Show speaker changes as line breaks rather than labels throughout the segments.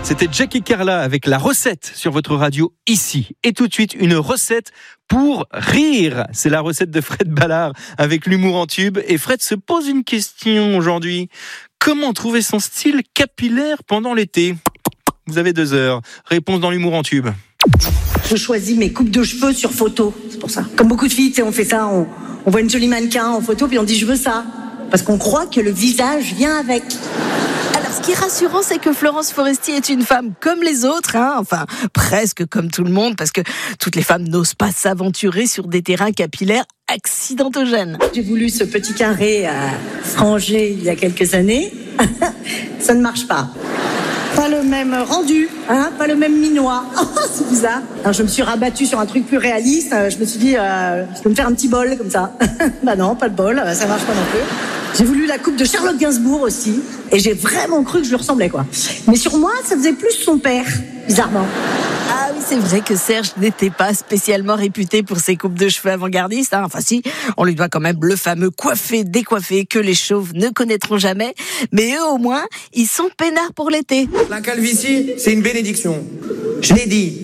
C'était Jackie Carla avec la recette sur votre radio ici. Et tout de suite, une recette pour rire. C'est la recette de Fred Ballard avec l'humour en tube. Et Fred se pose une question aujourd'hui. Comment trouver son style capillaire pendant l'été ? Vous avez 2 heures. Réponse dans l'humour en tube.
Je choisis mes coupes de cheveux sur photo, c'est pour ça. Comme beaucoup de filles, on fait ça, on voit une jolie mannequin en photo, puis on dit je veux ça. Parce qu'on croit que le visage vient avec.
Alors, ce qui est rassurant, c'est que Florence Foresti est une femme comme les autres, enfin, presque comme tout le monde, parce que toutes les femmes n'osent pas s'aventurer sur des terrains capillaires accidentogènes.
J'ai voulu ce petit carré frangé il y a quelques années. Ça ne marche pas. Pas le même rendu, pas le même minois. C'est bizarre. Alors je me suis rabattue sur un truc plus réaliste. Je me suis dit, je peux me faire un petit bol comme ça. Bah non, pas de bol, ça marche pas non plus. J'ai voulu la coupe de Charlotte Gainsbourg aussi. Et j'ai vraiment cru que je lui ressemblais, quoi. Mais sur moi, ça faisait plus son père, bizarrement.
Ah oui, c'est vrai que Serge n'était pas spécialement réputé pour ses coupes de cheveux avant-gardistes. Enfin si, on lui doit quand même le fameux coiffé-décoiffé que les chauves ne connaîtront jamais. Mais eux, au moins, ils sont peinards pour l'été.
La calvitie, c'est une bénédiction. Je l'ai dit.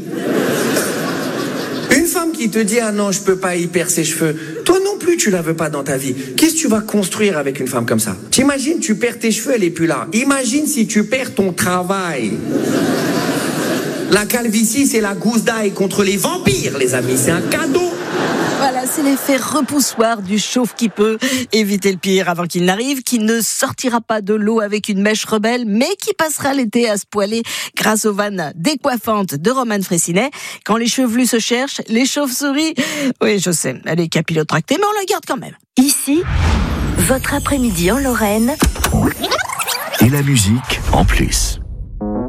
Une femme qui te dit « Ah non, je peux pas y perdre ses cheveux », toi non plus, tu la veux pas dans ta vie. Qu'est-ce que tu vas construire avec une femme comme ça ? T'imagines, tu perds tes cheveux, elle est plus là. Imagine si tu perds ton travail. La calvitie, c'est la gousse d'ail contre les vampires, les amis. C'est un cadeau.
Voilà, c'est l'effet repoussoir du chauve qui peut éviter le pire avant qu'il n'arrive, qui ne sortira pas de l'eau avec une mèche rebelle, mais qui passera l'été à se poiler grâce aux vannes décoiffantes de Romane Fraissinet. Quand les chevelus se cherchent, les chauves-souris... Oui, je sais, elle est capillotractée, mais on la garde quand même.
Ici, votre après-midi en Lorraine.
Et la musique en plus.